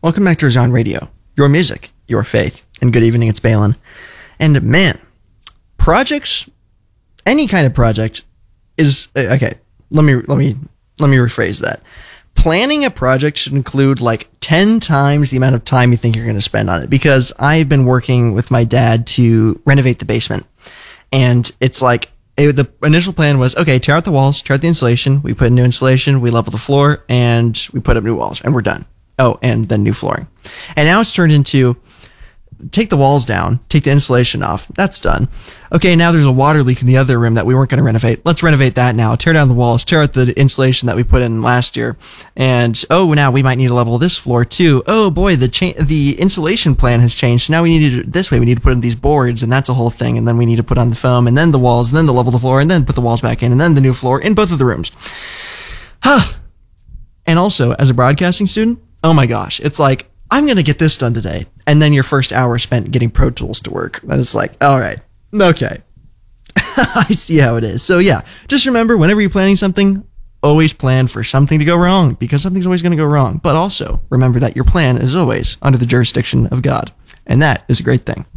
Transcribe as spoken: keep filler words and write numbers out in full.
Welcome back to Zon Radio, your music, your faith, and good evening, it's Balin. And man, projects, any kind of project is, okay, let me, let me, let me rephrase that. Planning a project should include like ten times the amount of time you think you're going to spend on it, because I've been working with my dad to renovate the basement, and it's like, It, the initial plan was, okay, tear out the walls, tear out the insulation, we put in new insulation, we level the floor, and we put up new walls, and we're done. Oh, and then new flooring. And now it's turned into, take the walls down, take the insulation off, that's done. Okay, now there's a water leak in the other room that we weren't going to renovate. Let's renovate that now. Tear down the walls, tear out the insulation that we put in last year. And, oh, now we might need to level this floor too. Oh boy, the cha- the insulation plan has changed. So now we need to do it this way. We need to put in these boards, and that's a whole thing. And then we need to put on the foam, and then the walls, and then the level the floor, and then put the walls back in, and then the new floor in both of the rooms. Huh. And also, as a broadcasting student, oh my gosh, it's like, I'm going to get this done today. And then your first hour spent getting Pro Tools to work. And it's like, all right, okay. I see how it is. So yeah, just remember, whenever you're planning something, always plan for something to go wrong, because something's always going to go wrong. But also remember that your plan is always under the jurisdiction of God. And that is a great thing.